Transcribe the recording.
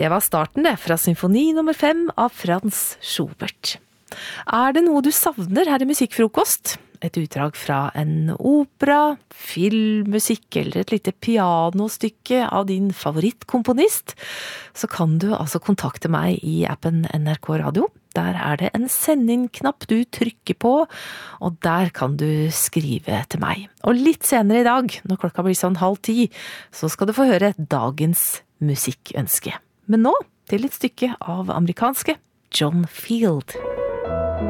Det var starten det, fra symfoni nummer 5 av Franz Schubert. Det noe du savner her i Musikkfrokost? Et utdrag fra en opera, filmmusikk eller et lite pianostykke av din favorittkomponist, så kan du altså kontakte meg i appen NRK Radio. Der det en send-inn-knapp du trykker på, og der kan du skrive til meg. Og litt senere i dag, når klokka blir sånn 9:30, så skal du få høre dagens musikkønske. Men nå til et stykke av amerikanske John Field.